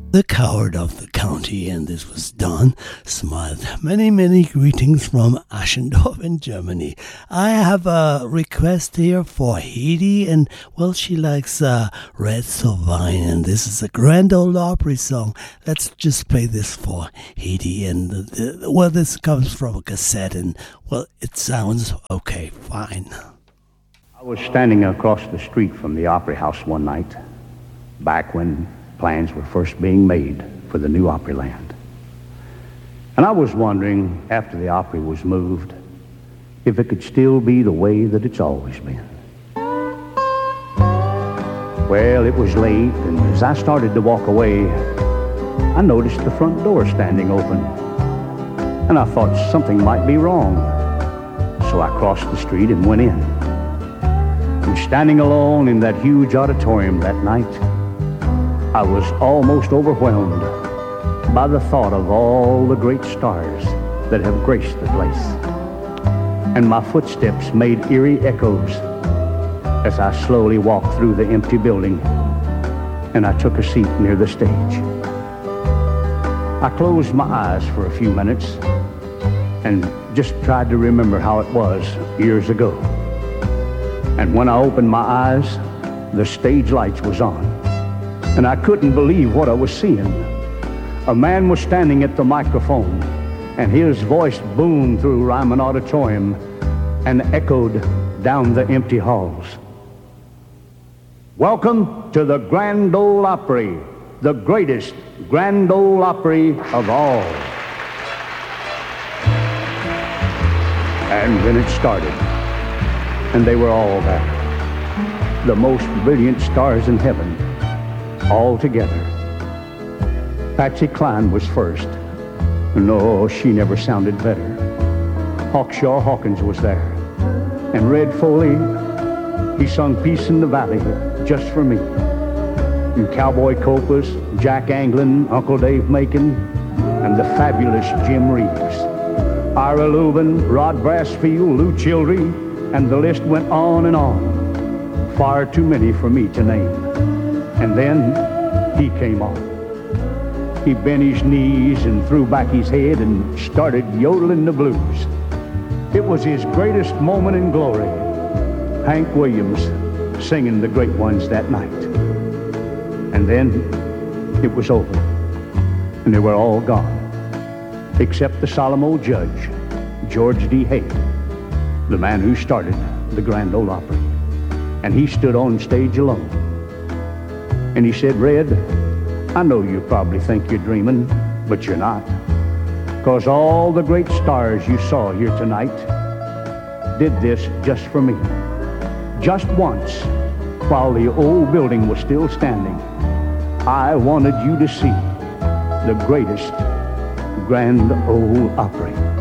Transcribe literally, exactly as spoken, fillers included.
The Coward of the County, and this was Don Smythe. Many, many greetings from Aschendorf in Germany. I have a request here for Hedy, and, well, she likes uh, Red Sylvain, and this is a Grand Ole Opry song. Let's just play this for Hedy, and, uh, the, well, this comes from a cassette, and, well, it sounds okay, fine. I was standing across the street from the Opry House one night, back when plans were first being made for the new Opryland. And I was wondering, after the Opry was moved, if it could still be the way that it's always been. Well, it was late, and as I started to walk away, I noticed the front door standing open. And I thought something might be wrong. So I crossed the street and went in. And standing alone in that huge auditorium that night, I was almost overwhelmed by the thought of all the great stars that have graced the place. And my footsteps made eerie echoes as I slowly walked through the empty building, and I took a seat near the stage. I closed my eyes for a few minutes and just tried to remember how it was years ago. And when I opened my eyes, the stage lights was on. And I couldn't believe what I was seeing. A man was standing at the microphone, and his voice boomed through Ryman Auditorium and echoed down the empty halls. Welcome to the Grand Ole Opry, the greatest Grand Ole Opry of all. And then it started, and they were all there, the most brilliant stars in heaven, all together. Patsy Cline was first. No, she never sounded better. Hawkshaw Hawkins was there. And Red Foley, he sung Peace in the Valley just for me. And Cowboy Copas, Jack Anglin, Uncle Dave Macon, and the fabulous Jim Reeves. Ira Lubin, Rod Brassfield, Lou Childry, and the list went on and on. Far too many for me to name. And then he came on. He bent his knees and threw back his head and started yodeling the blues. It was his greatest moment in glory. Hank Williams singing the great ones that night. And then it was over. And they were all gone. Except the solemn old judge, George D. Hay, the man who started the Grand Ole Opry. And he stood on stage alone. And he said, Red, I know you probably think you're dreaming, but you're not. Because all the great stars you saw here tonight did this just for me. Just once, while the old building was still standing, I wanted you to see the greatest Grand Ole Opry.